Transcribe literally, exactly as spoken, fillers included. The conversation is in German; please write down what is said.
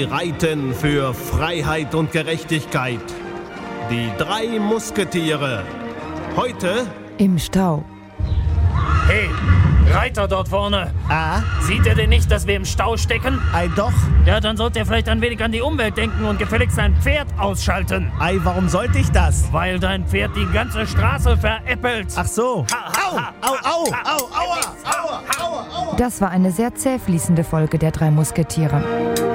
reiten für Freiheit und Gerechtigkeit. Die drei Musketiere. Heute im Stau. Hey, Reiter dort vorne. Ah? Sieht er denn nicht, dass wir im Stau stecken? Ei, doch. Ja, dann sollte er vielleicht ein wenig an die Umwelt denken und gefälligst sein Pferd ausschalten. Ei, warum sollte ich das? Weil dein Pferd die ganze Straße veräppelt. Ach so. Ha, ha, Au, ha, au, au, ha, au, aua, aua, aua, aua. Das war eine sehr zäh fließende Folge der drei Musketiere.